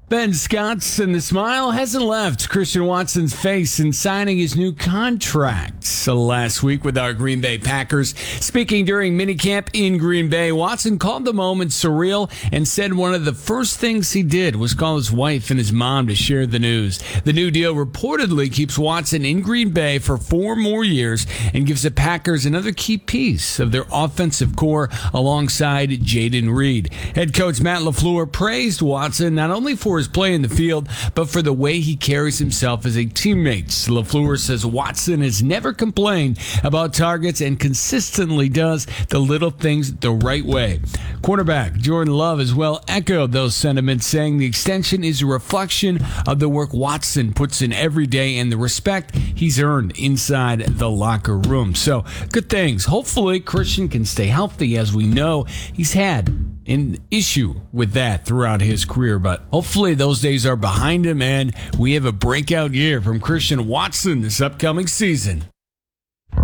Ben Scott's and the smile hasn't left Christian Watson's face in signing his new contract. So last week with our Green Bay Packers, speaking during minicamp in Green Bay, Watson called the moment surreal and said one of the first things he did was call his wife and his mom to share the news. The new deal reportedly keeps Watson in Green Bay for 4 more years and gives the Packers another key piece of their offensive core alongside Jaden Reed. Head coach Matt LaFleur praised Watson not only for his play in the field, but for the way he carries himself as a teammate. LaFleur says Watson has never complained about targets and consistently does the little things the right way. Quarterback Jordan Love as well echoed those sentiments, saying the extension is a reflection of the work Watson puts in every day and the respect he's earned inside the locker room. So, good things. Hopefully, Christian can stay healthy. As we know, he's had an issue with that throughout his career, but hopefully those days are behind him and we have a breakout year from Christian Watson this upcoming season.